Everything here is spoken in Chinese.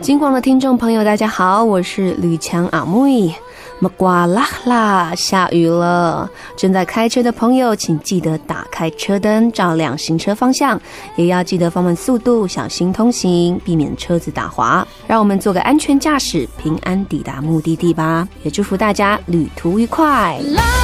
金广的听众朋友大家好，我是吕强阿妹。刮啦，下雨了，正在开车的朋友请记得打开车灯，照亮行车方向，也要记得放慢速度，小心通行，避免车子打滑。让我们做个安全驾驶，平安抵达目的地吧。也祝福大家旅途愉快。